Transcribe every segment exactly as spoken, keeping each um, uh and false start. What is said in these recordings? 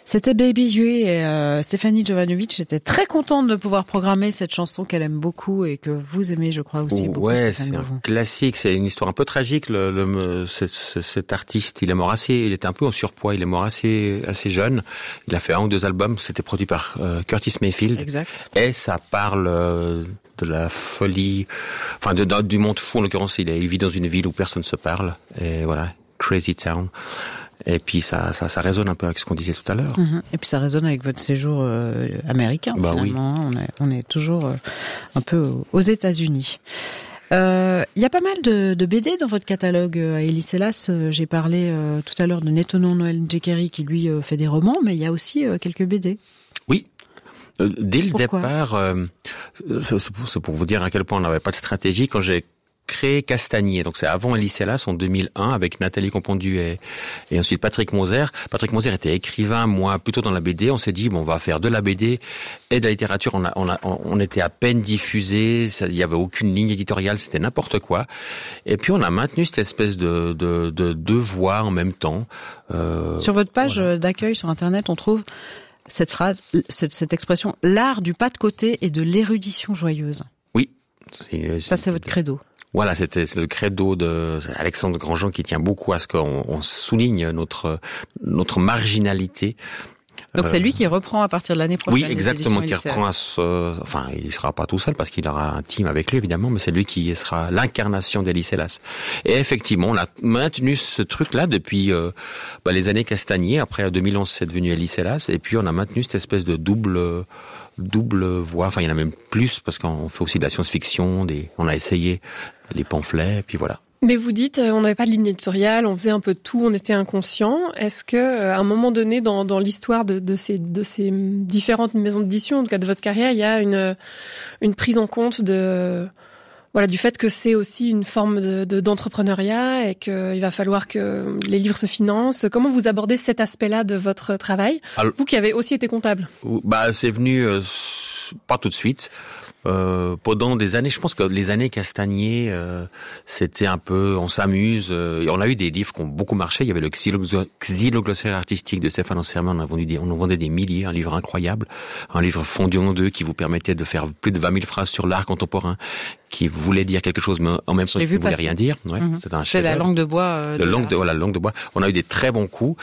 C'était Baby You et euh, Stéphanie Jovanovic était très contente de pouvoir programmer cette chanson qu'elle aime beaucoup et que vous aimez, je crois, aussi beaucoup. Ouais, c'est un classique, c'est une histoire un peu tragique. Le, le, ce, ce, cet artiste, il est mort assez, il était un peu en surpoids, il est mort assez, assez jeune. Il a fait un ou deux albums, c'était produit par euh, Curtis Mayfield. Exact. Et ça parle euh, de la folie, enfin de, de, du monde fou en l'occurrence. Il, est, il vit dans une ville où personne se parle. Et voilà, Crazy Town. Et puis ça, ça, ça résonne un peu avec ce qu'on disait tout à l'heure. Mmh. Et puis ça résonne avec votre séjour euh, américain. Bah finalement. Oui. On est, on est toujours euh, un peu aux États-Unis. Il euh, y a pas mal de, de B D dans votre catalogue à Elie Selas. Euh, j'ai parlé euh, tout à l'heure de N'étonnons Noël Djekeri qui lui euh, fait des romans, mais il y a aussi euh, quelques B D. Oui. Euh, dès le Pourquoi départ, euh, c'est, pour, c'est pour vous dire à quel point on n'avait pas de stratégie. Quand j'ai créé Castagnier, donc c'est avant Elie Selas en deux mille un avec Nathalie Compondu et, et ensuite Patrick Moser. Patrick Moser était écrivain, moi plutôt dans la B D. On s'est dit bon, on va faire de la B D et de la littérature. On a, on a, on était à peine diffusé, il y avait aucune ligne éditoriale, c'était n'importe quoi. Et puis on a maintenu cette espèce de de, de deux voix en même temps. Euh, Sur votre page voilà. d'accueil sur Internet, on trouve cette phrase, cette, cette expression, l'art du pas de côté et de l'érudition joyeuse. Oui. C'est, Ça, c'est votre credo. Voilà, c'était le credo de Alexandre Grandjean qui tient beaucoup à ce qu'on on souligne notre notre marginalité. Donc c'est lui qui reprend à partir de l'année prochaine. Oui, exactement, qui reprend à ce, enfin, il sera pas tout seul parce qu'il aura un team avec lui évidemment, mais c'est lui qui sera l'incarnation d'Elie Selas. Et effectivement, on a maintenu ce truc-là depuis euh, bah, les années Castagnier. Après deux mille onze, c'est devenu Elie Selas, et puis on a maintenu cette espèce de double double voix. Enfin, il y en a même plus parce qu'on fait aussi de la science-fiction. Des, on a essayé les pamphlets, puis voilà. Mais vous dites, on n'avait pas de ligne éditoriale, on faisait un peu de tout, on était inconscient. Est-ce que, à un moment donné, dans, dans l'histoire de, de ces, de ces différentes maisons d'édition, en tout cas de votre carrière, il y a une, une prise en compte de, voilà, du fait que c'est aussi une forme de, de, d'entrepreneuriat et qu'il va falloir que les livres se financent. Comment vous abordez cet aspect-là de votre travail? Alors, vous qui avez aussi été comptable. Bah, c'est venu euh, pas tout de suite. Euh, pendant des années, je pense que les années Castagnier, euh, c'était un peu, on s'amuse. Euh, on a eu des livres qui ont beaucoup marché. Il y avait le Xyloglossaire artistique de Stéphane Ansermet. On a vendu des, on en vendait des milliers, un livre incroyable, un livre fondu en deux qui vous permettait de faire plus de vingt mille phrases sur l'art contemporain, qui voulait dire quelque chose, mais en même temps qui ne voulait rien dire. Ouais, mmh. c'était un C'est la langue de bois. Euh, le de langue de, voilà, la langue de bois. On a eu des très bons coups.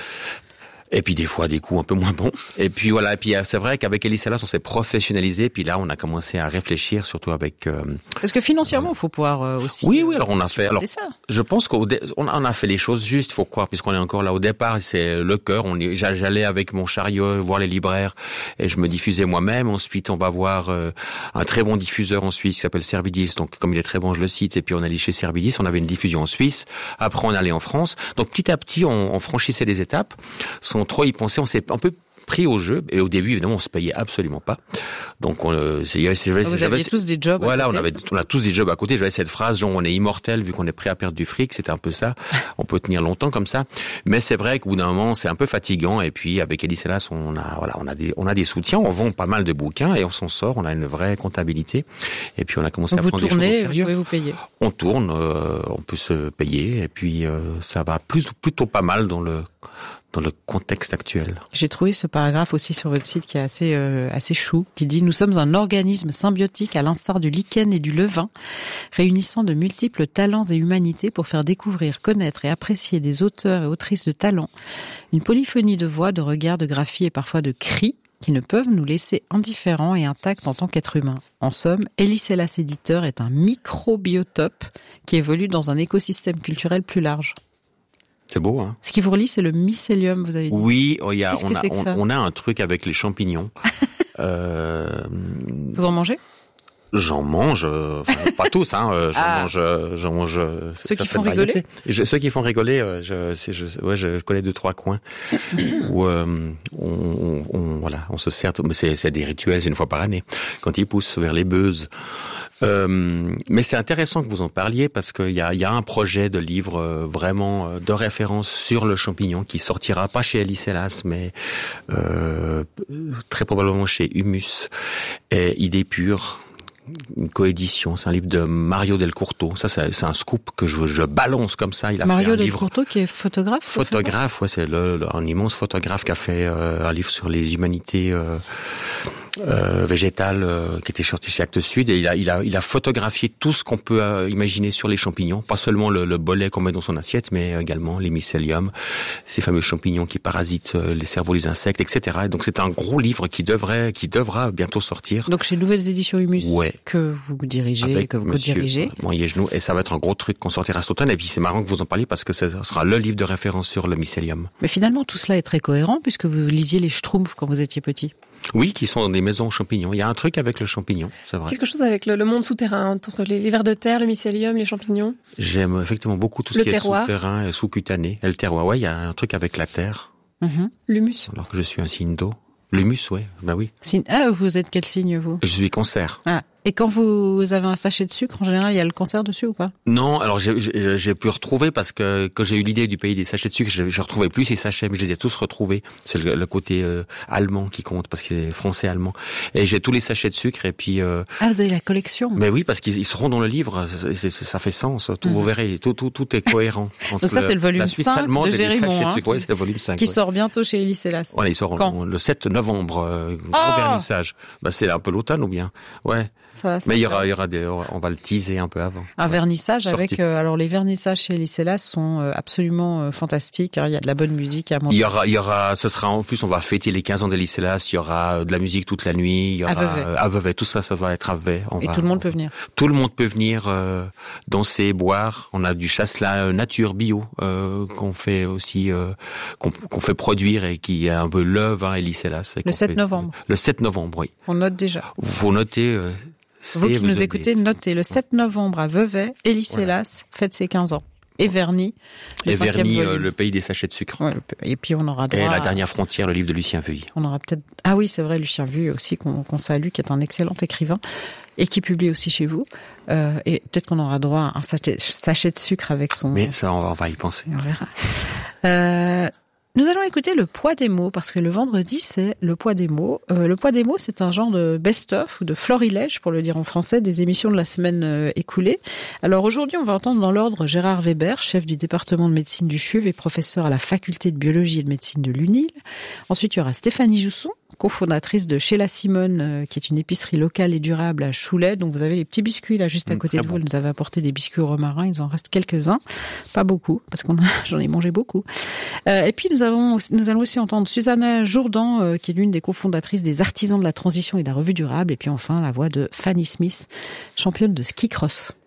Et puis des fois des coups un peu moins bons. Et puis voilà. Et puis c'est vrai qu'avec Elie Selas, on s'est professionnalisé. Puis là, on a commencé à réfléchir, surtout avec. Euh, Parce que financièrement, il faut pouvoir euh, aussi. Oui, oui. Alors on a fait. Alors, ça. Je pense qu'on dé... on a fait les choses justes. Faut croire, puisqu'on est encore là au départ. C'est le cœur. On est... J'allais avec mon chariot voir les libraires et je me diffusais moi-même. Ensuite, on va voir euh, un très bon diffuseur en Suisse qui s'appelle Servidis. Donc comme il est très bon, je le cite. Et puis on allait chez Servidis. On avait une diffusion en Suisse. Après, on allait en France. Donc petit à petit, on, on franchissait les étapes. Sans trop y penser, on s'est un peu pris au jeu. Et au début, évidemment, on se payait absolument pas. Donc, on, euh, c'est, c'est, c'est, vous aviez tous des jobs. Voilà, à côté. on avait, on a tous des jobs à côté. J'avais cette phrase, genre, on est immortel vu qu'on est prêt à perdre du fric. C'était un peu ça. On peut tenir longtemps comme ça. Mais c'est vrai qu'au bout d'un moment, c'est un peu fatigant. Et puis, avec Elie Selas, on a, voilà, on a des, on a des soutiens. On vend pas mal de bouquins et on s'en sort. On a une vraie comptabilité. Et puis, on a commencé Donc à prendre tournez, des choses au sérieux. Vous pouvez vous payer. On tourne, euh, on peut se payer. Et puis, euh, ça va plutôt, plutôt pas mal dans le, dans le contexte actuel. J'ai trouvé ce paragraphe aussi sur votre site qui est assez euh, assez chou, qui dit « Nous sommes un organisme symbiotique à l'instar du lichen et du levain, réunissant de multiples talents et humanités pour faire découvrir, connaître et apprécier des auteurs et autrices de talent, une polyphonie de voix, de regards, de graphies et parfois de cris qui ne peuvent nous laisser indifférents et intacts en tant qu'êtres humains. En somme, Elie Selas éditeur est un microbiotope qui évolue dans un écosystème culturel plus large. » C'est beau, hein. Ce qui vous relie, c'est le mycélium, vous avez dit. Oui, oh, y a, on, a, c'est on, on a un truc avec les champignons. euh, vous en mangez ? J'en mange, enfin, pas tous, hein. Euh, j'en ah. mange, j'en mange. Ceux qui font rigoler. Je, ceux qui font rigoler, euh, je, c'est, je, ouais, je connais deux trois coins où euh, on, on, on, voilà, on se sert. Mais c'est, c'est des rituels, c'est une fois par année, quand ils poussent vers les beuses. Euh, mais c'est intéressant que vous en parliez parce qu'il y a, il y a un projet de livre euh, vraiment euh, de référence sur le champignon qui sortira pas chez Elie Selas, mais euh, très probablement chez Humus et Idées Pures. une coédition. C'est un livre de Mario Del Curto. Ça, c'est, c'est un scoop que je, je balance comme ça. Il a Mario fait un Del livre. Curto qui est photographe. Photographe, ouais, c'est le, le, un immense photographe qui a fait euh, un livre sur les humanités euh, euh, végétales euh, qui était sorti chez Actes Sud, et il a, il a, il a photographié tout ce qu'on peut euh, imaginer sur les champignons, pas seulement le, le bolet qu'on met dans son assiette, mais également les mycéliums, ces fameux champignons qui parasitent euh, les cerveaux, les insectes, et cetera. Et donc c'est un gros livre qui devrait, qui devra bientôt sortir. Donc chez Nouvelles Éditions Humus, ouais. que vous dirigez, avec que vous monsieur co-dirigez. Moyet-Genoux, et ça va être un gros truc qu'on sortira cet automne. Et puis c'est marrant que vous en parliez parce que ce sera le livre de référence sur le mycélium. Mais finalement tout cela est très cohérent puisque vous lisiez les Schtroumpfs quand vous étiez petit. Oui, qui sont dans des maisons aux champignons. Il y a un truc avec le champignon, c'est vrai. Quelque chose avec le, le monde souterrain, entre les, les vers de terre, le mycélium, les champignons. J'aime effectivement beaucoup tout ce le qui terroir. est souterrain et sous-cutané. Et le terroir, ouais, il y a un truc avec la terre. Mm-hmm. L'humus. Alors que je suis un signe d'eau. L'humus, ouais, bah oui. Signe... Ah, vous êtes quel signe, vous? Je suis cancer. Ah. Et quand vous avez un sachet de sucre, en général, il y a le cancer dessus ou pas? Non, alors j'ai, j'ai, j'ai pu retrouver parce que quand j'ai eu l'idée du pays des sachets de sucre, je, je retrouvais plus ces sachets, mais je les ai tous retrouvés. C'est le, le côté euh, allemand qui compte parce qu'il est français-allemand. Et j'ai tous les sachets de sucre et puis. Euh, ah, vous avez la collection. Mais oui, parce qu'ils ils seront dans le livre. C'est, c'est, ça fait sens. Tout, mmh. Vous verrez, tout, tout, tout est cohérent. Donc ça, c'est le volume cinq de Gérimont, hein, de ouais, c'est le volume cinq, qui ouais. sort bientôt chez Elie Sellas. Voilà, il sort Quand le sept novembre. Euh, gros oh vernissage. Bah c'est un peu l'automne ou bien. Ouais. Ça, ça mais il y aura, il y aura des, on va le teaser un peu avant. Un ouais. vernissage Sorti. avec, euh, alors les vernissages chez Elie Sellas sont euh, absolument euh, fantastiques. Hein. Il y a de la bonne musique à monter. Il y aura, il y aura, ce sera en plus, on va fêter les quinze ans d'Elie Sellas. Il y aura de la musique toute la nuit. Il y aura à Vevey. Euh, à Vevey. Tout ça, ça va être à Vevey. On Et va, tout le monde on, peut venir. Tout le monde peut venir euh, danser, boire. On a du chasselas nature bio euh, qu'on fait aussi, euh, qu'on, qu'on fait produire et qui est un peu le vin Elie Sellas. Le sept fait, novembre. Le sept novembre, oui. On note déjà. Vous notez. Euh, Vous qui nous écoutez, notez le sept novembre à Vevey, Elie Sellas voilà. fête ses quinze ans. Et Verny, le et Verny, euh, le pays des sachets de sucre. Ouais, et puis on aura droit. Et la à... dernière frontière, le livre de Lucien Vuilly. On aura peut-être. Ah oui, c'est vrai, Lucien Vuilly aussi qu'on, qu'on salue, qui est un excellent écrivain et qui publie aussi chez vous. Euh, et peut-être qu'on aura droit à un sachet, sachet de sucre avec son. Mais ça, on va, on va y penser. On verra. Euh, Nous allons écouter le poids des mots, parce que le vendredi, c'est le poids des mots. Euh, le poids des mots, c'est un genre de best-of ou de florilège, pour le dire en français, des émissions de la semaine euh, écoulée. Alors aujourd'hui, on va entendre dans l'ordre Gérard Weber, chef du département de médecine du C H U V et professeur à la faculté de biologie et de médecine de l'U N I L. Ensuite, il y aura Stéphanie Jousson, cofondatrice de Chez la Simone, euh, qui est une épicerie locale et durable à Choulais. Donc vous avez les petits biscuits là juste à côté mmh, de vous. Bon. Elle nous avait apporté des biscuits au romarin. Il en reste quelques-uns, pas beaucoup, parce qu'on a, j'en ai mangé beaucoup. Euh, et puis nous avons, nous allons aussi entendre Susanna Jourdan, euh, qui est l'une des cofondatrices des Artisans de la Transition et de la Revue Durable. Et puis enfin la voix de Fanny Smith, championne de ski cross.